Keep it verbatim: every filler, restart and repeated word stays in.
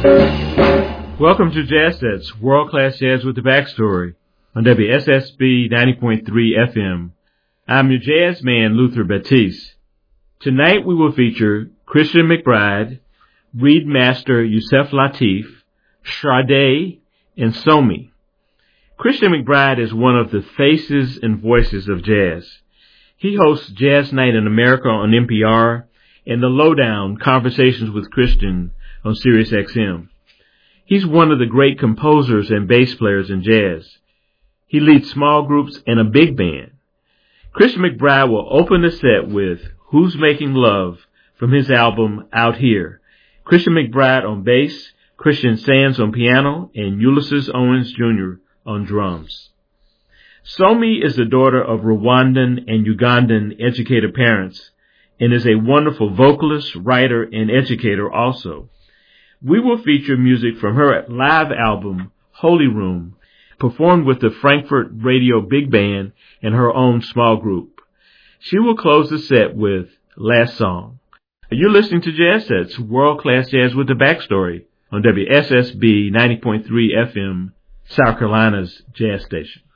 Welcome to Jazz Sets, world-class jazz with the backstory on W S S B ninety point three F M. I'm your jazz man, Luther Batiste. Tonight we will feature Christian McBride, Reed Master Yusef Lateef, Sade, and Somi. Christian McBride is one of the faces and voices of jazz. He hosts Jazz Night in America on N P R and The Lowdown, Conversations with Christian on Sirius X M. He's one of the great composers and bass players in jazz. He leads small groups and a big band. Christian McBride will open the set with Who's Making Love from his album Out Here. Christian McBride on bass, Christian Sands on piano, and Ulysses Owens Junior on drums. Somi is the daughter of Rwandan and Ugandan educated parents and is a wonderful vocalist, writer, and educator also. We will feature music from her live album, Holy Room, performed with the Frankfurt Radio Big Band and her own small group. She will close the set with Last Song. You're listening to Jazz Sets, world-class jazz with the backstory on W S S B ninety point three F M, South Carolina's jazz station.